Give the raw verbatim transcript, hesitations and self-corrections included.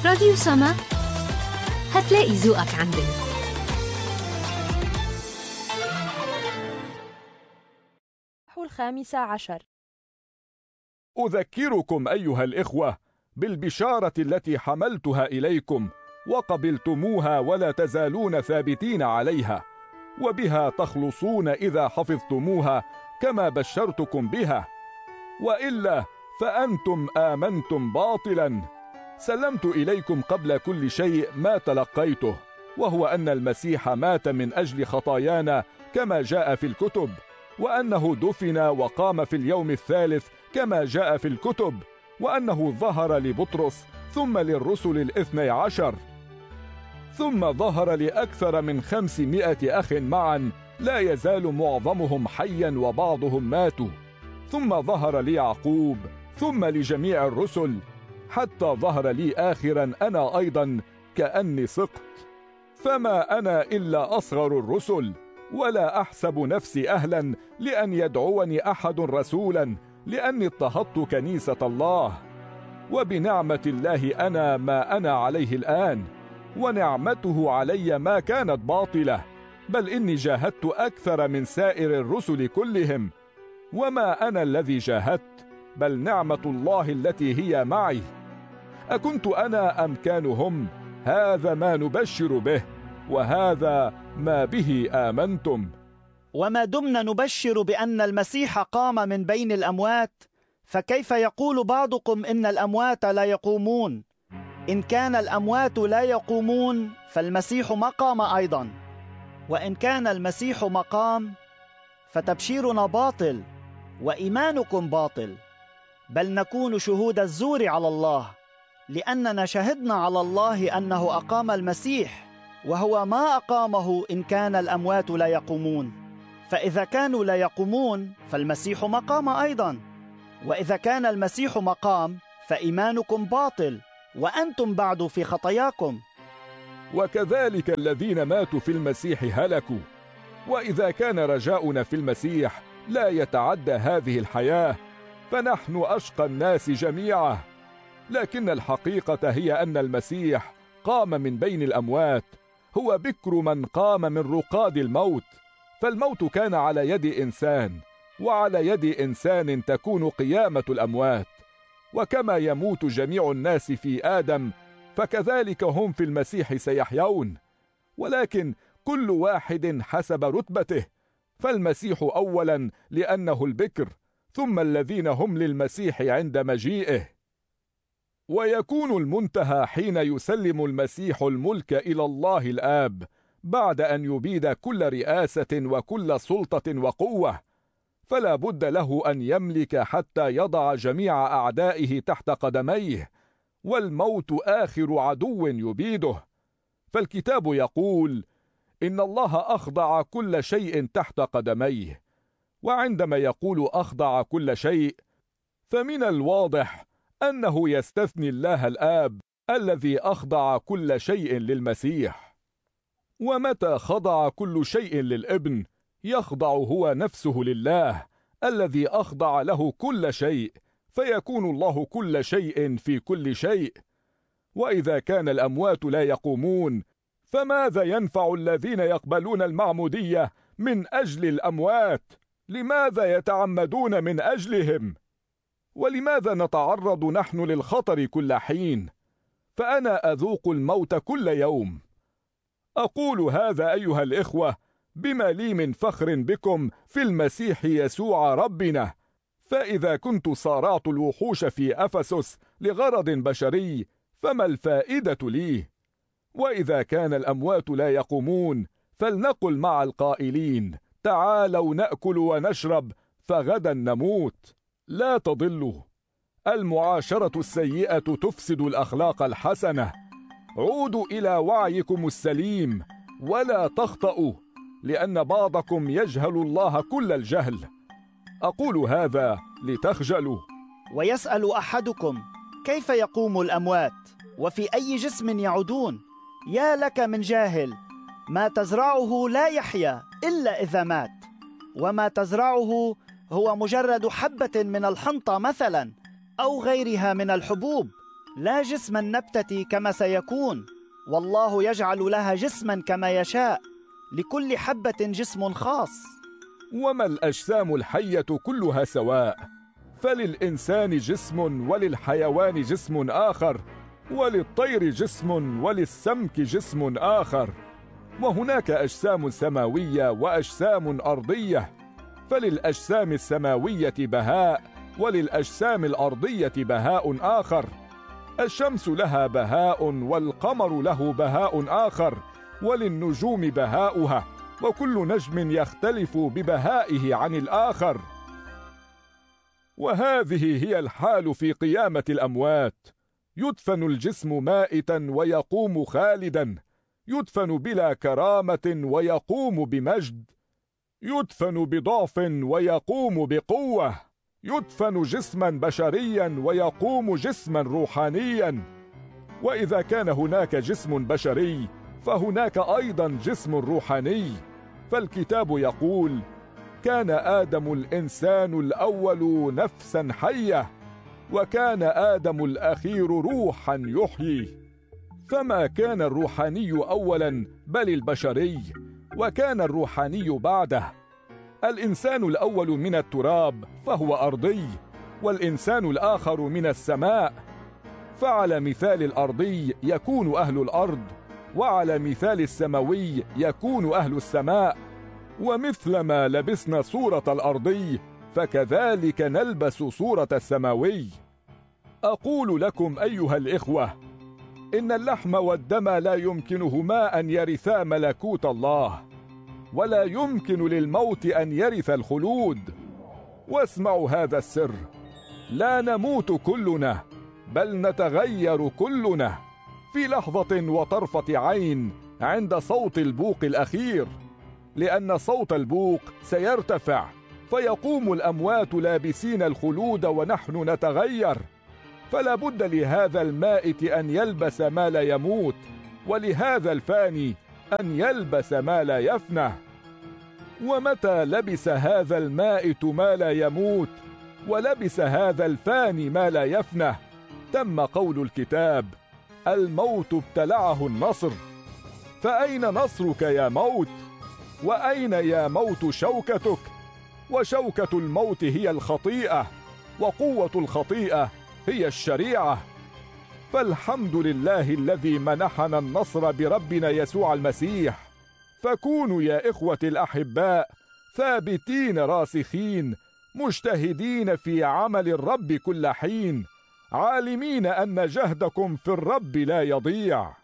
راديو سما، هتلاقي ذوقك عندنا. الخامسة عشر. أذكركم أيها الإخوة بالبشارة التي حملتها إليكم وقبلتموها ولا تزالون ثابتين عليها، وبها تخلصون إذا حفظتموها كما بشرتكم بها، وإلا فأنتم آمنتم باطلا. سلمت إليكم قبل كل شيء ما تلقيته، وهو أن المسيح مات من أجل خطايانا كما جاء في الكتب، وأنه دفن وقام في اليوم الثالث كما جاء في الكتب، وأنه ظهر لبطرس ثم للرسل الاثني عشر، ثم ظهر لأكثر من خمسمائة أخ معا، لا يزال معظمهم حيا وبعضهم ماتوا، ثم ظهر ليعقوب، ثم لجميع الرسل، حتى ظهر لي آخرا أنا أيضا كأني سقط. فما أنا إلا أصغر الرسل، ولا أحسب نفسي أهلا لأن يدعوني أحد رسولا، لأني اضطهدت كنيسة الله، وبنعمة الله أنا ما أنا عليه الآن، ونعمته علي ما كانت باطلة، بل إني جاهدت أكثر من سائر الرسل كلهم، وما أنا الذي جاهدت، بل نعمة الله التي هي معي. أكنت أنا أم كانوا هم؟ هذا ما نبشر به، وهذا ما به آمنتم. وما دمنا نبشر بأن المسيح قام من بين الأموات، فكيف يقول بعضكم إن الأموات لا يقومون؟ إن كان الأموات لا يقومون فالمسيح ما قام أيضا، وإن كان المسيح مقام فتبشيرنا باطل وإيمانكم باطل، بل نكون شهود الزور على الله، لأننا شهدنا على الله أنه أقام المسيح، وهو ما أقامه إن كان الأموات لا يقومون. فإذا كانوا لا يقومون فالمسيح مقام أيضا، وإذا كان المسيح مقام فإيمانكم باطل وأنتم بعد في خطاياكم. وكذلك الذين ماتوا في المسيح هلكوا. وإذا كان رجاؤنا في المسيح لا يتعدى هذه الحياة، فنحن أشقى الناس جميعا. لكن الحقيقة هي أن المسيح قام من بين الأموات، هو بكر من قام من رقاد الموت. فالموت كان على يد إنسان، وعلى يد إنسان تكون قيامة الأموات. وكما يموت جميع الناس في آدم، فكذلك هم في المسيح سيحيون، ولكن كل واحد حسب رتبته. فالمسيح أولا لأنه البكر، ثم الذين هم للمسيح عند مجيئه. ويكون المنتهى حين يسلم المسيح الملك إلى الله الآب، بعد أن يبيد كل رئاسة وكل سلطة وقوة، فلا بد له أن يملك حتى يضع جميع أعدائه تحت قدميه، والموت آخر عدو يبيده. فالكتاب يقول إن الله أخضع كل شيء تحت قدميه. وعندما يقول أخضع كل شيء، فمن الواضح أنه يستثني الله الآب الذي أخضع كل شيء للمسيح. ومتى خضع كل شيء للابن، يخضع هو نفسه لله الذي أخضع له كل شيء، فيكون الله كل شيء في كل شيء. وإذا كان الأموات لا يقومون، فماذا ينفع الذين يقبلون المعمودية من أجل الأموات؟ لماذا يتعمدون من أجلهم؟ ولماذا نتعرض نحن للخطر كل حين؟ فأنا أذوق الموت كل يوم. أقول هذا أيها الإخوة بما لي من فخر بكم في المسيح يسوع ربنا. فإذا كنت صارعت الوحوش في أفسس لغرض بشري، فما الفائدة لي؟ وإذا كان الأموات لا يقومون، فلنقل مع القائلين تعالوا نأكل ونشرب فغدا نموت. لا تضلوا. المعاشرة السيئة تفسد الأخلاق الحسنة. عودوا إلى وعيكم السليم ولا تخطئوا، لأن بعضكم يجهل الله كل الجهل. أقول هذا لتخجلوا. ويسأل أحدكم كيف يقوم الأموات وفي أي جسم يعودون؟ يا لك من جاهل، ما تزرعه لا يحيا إلا إذا مات، وما تزرعه هو مجرد حبة من الحنطة مثلا، أو غيرها من الحبوب، لا جسم النبتة كما سيكون، والله يجعل لها جسما كما يشاء، لكل حبة جسم خاص. وما الأجسام الحية كلها سواء، فللإنسان جسم وللحيوان جسم آخر، وللطير جسم وللسمك جسم آخر، وهناك أجسام سماوية وأجسام أرضية، فللأجسام السماوية بهاء وللأجسام الأرضية بهاء آخر. الشمس لها بهاء والقمر له بهاء آخر، وللنجوم بهاؤها، وكل نجم يختلف ببهائه عن الآخر. وهذه هي الحال في قيامة الأموات، يدفن الجسم مائتا ويقوم خالدا، يدفن بلا كرامة ويقوم بمجد، يدفن بضعف ويقوم بقوة، يدفن جسما بشريا ويقوم جسما روحانيا. وإذا كان هناك جسم بشري فهناك أيضا جسم روحاني، فالكتاب يقول: كان آدم الإنسان الأول نفسا حية، وكان آدم الأخير روحا يحيي. فما كان الروحاني أولا بل البشري، وكان الروحاني بعده. الإنسان الأول من التراب فهو أرضي، والإنسان الآخر من السماء. فعلى مثال الأرضي يكون أهل الأرض، وعلى مثال السماوي يكون أهل السماء. ومثلما لبسنا صورة الأرضي فكذلك نلبس صورة السماوي. أقول لكم أيها الإخوة، إن اللحم والدم لا يمكنهما أن يرثا ملكوت الله، ولا يمكن للموت أن يرث الخلود. واسمعوا هذا السر: لا نموت كلنا، بل نتغير كلنا في لحظة وطرفة عين عند صوت البوق الأخير، لأن صوت البوق سيرتفع، فيقوم الأموات لابسين الخلود ونحن نتغير. فلا بد لهذا المائت أن يلبس ما لا يموت، ولهذا الفاني أن يلبس ما لا يفنى. ومتى لبس هذا المائت ما لا يموت، ولبس هذا الفاني ما لا يفنى، تم قول الكتاب: الموت ابتلعه النصر. فأين نصرك يا موت؟ وأين يا موت شوكتك؟ وشوكة الموت هي الخطيئة، وقوة الخطيئة هي الشريعة. فالحمد لله الذي منحنا النصر بربنا يسوع المسيح. فكونوا يا إخوة الأحباء ثابتين راسخين، مجتهدين في عمل الرب كل حين، عالمين أن جهدكم في الرب لا يضيع.